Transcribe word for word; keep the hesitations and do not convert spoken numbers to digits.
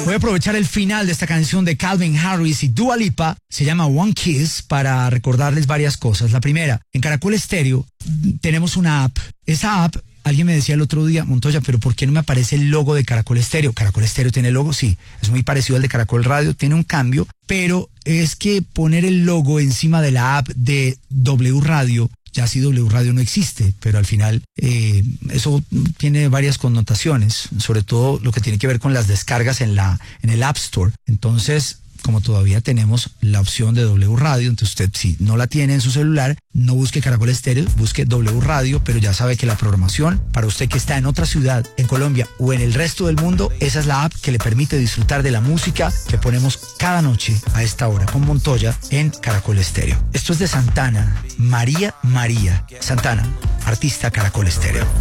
Voy a aprovechar el final de esta canción de Calvin Harris y Dua Lipa, se llama One Kiss, para recordarles varias cosas. La primera, en Caracol Estéreo tenemos una app. Esa app, alguien me decía el otro día, Montoya, pero ¿por qué no me aparece el logo de Caracol Estéreo? Caracol Estéreo tiene logo, sí, es muy parecido al de Caracol Radio, tiene un cambio, pero es que poner el logo encima de la app de W Radio, ya sí W Radio no existe, pero al final eh, eso tiene varias connotaciones, sobre todo lo que tiene que ver con las descargas en la en el App Store. Entonces, como todavía tenemos la opción de W Radio, entonces usted si no la tiene en su celular, no busque Caracol Estéreo, busque W Radio, pero ya sabe que la programación, para usted que está en otra ciudad, en Colombia o en el resto del mundo, esa es la app que le permite disfrutar de la música que ponemos cada noche a esta hora con Montoya en Caracol Estéreo. Esto es de Santana, María María. Santana, artista Caracol Estéreo.